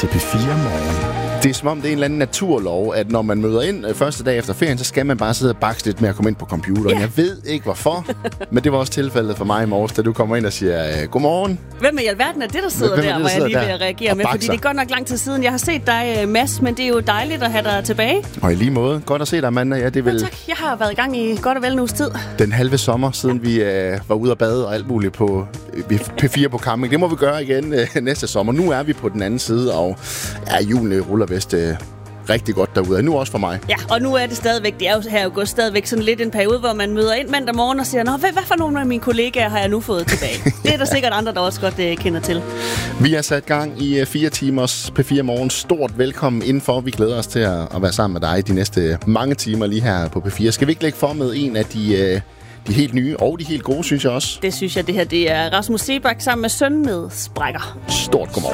til P4 Morgen. Det er som om, det er en eller anden naturlov, at når man møder ind første dag efter ferien, så skal man bare sidde og bakse lidt med at komme ind på computeren. Yeah. Jeg ved ikke hvorfor, men det var også tilfældet for mig i morges, da du kommer ind og siger, godmorgen. Hvem i alverden er det, der sidder der, hvor jeg lige vil reagere med? Fordi det er godt nok lang tid siden. Jeg har set dig, Mads, men det er jo dejligt at have dig tilbage. Og i lige måde. Godt at se dig, Amanda. Ja, det er vel... tak. Jeg har været i gang i godt og vel en uges tid. Den halve sommer, siden vi var ude at bade og alt muligt på P4 på camping. Det må vi gøre igen næste sommer. Nu er vi på den anden side, og julen ruller vist rigtig godt derude. Nu også for mig. Ja, og nu er det stadigvæk, det er jo her i august stadigvæk sådan lidt en periode, hvor man møder ind mandag morgen og siger, hvad for nogle af mine kollegaer har jeg nu fået tilbage? Det er der sikkert andre, der også godt kender til. Vi har sat gang i 4 timers P4 Morgen. Stort velkommen indenfor. Vi glæder os til at være sammen med dig de næste mange timer lige her på P4. Skal vi ikke lægge for med en af de helt nye og de helt gode, synes jeg også? Det synes jeg, det her det er Rasmus Seebach sammen med Søn med Sprækker. Stort godmorgen.